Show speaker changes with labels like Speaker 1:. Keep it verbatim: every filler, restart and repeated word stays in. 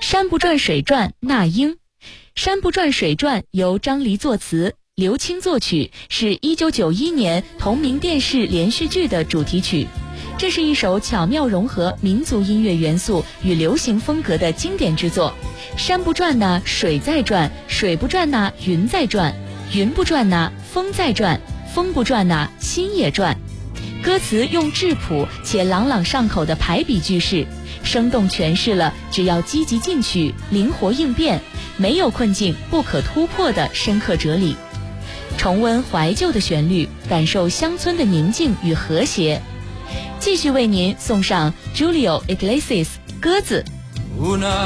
Speaker 1: 山不转水转那英。山不转水转由张黎作词，刘青作曲，是一九九一年同名电视连续剧的主题曲。这是一首巧妙融合民族音乐元素与流行风格的经典之作。山不转呢，水在转；水不转呢，云在转；云不转呢，风在转；风不转呢，心也转。歌词用质朴且朗朗上口的排比句式，生动诠释了只要积极进取、灵活应变，没有困境不可突破的深刻哲理。重温怀旧的旋律，感受乡村的宁静与和谐。继续为您送上 Julio Iglesias 鸽子。